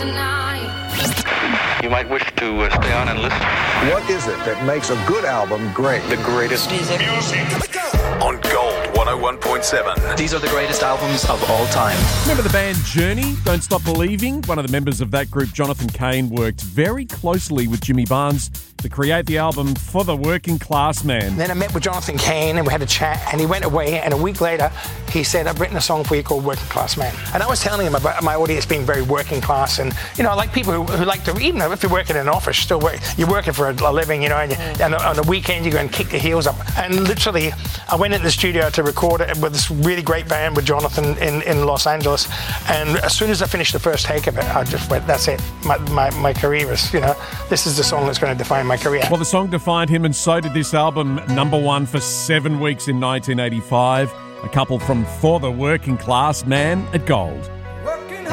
tonight. You might wish to stay on and listen. What is it that makes a good album great? The greatest music. On Gold 101.7. These are the greatest albums of all time. Remember the band Journey, Don't Stop Believing? One of the members of that group, Jonathan Cain, worked very closely with Jimmy Barnes to create the album For the Working Class Man. Then I met with Jonathan Cain and we had a chat, and he went away, and a week later he said, I've written a song for you called Working Class Man. And I was telling him about my audience being very working class, and I like people who like to, even if you're working in an office, still work, you're working for a living, and on the weekend you go and kick your heels up. And literally I went into the studio to record it with this really great band with Jonathan in Los Angeles, and as soon as I finished the first take of it, I just went, that's it, my career is, this is the song that's going to define my career. Well, the song defined him, and so did this album, number one for 7 weeks in 1985. A couple from For the Working Class Man at Gold.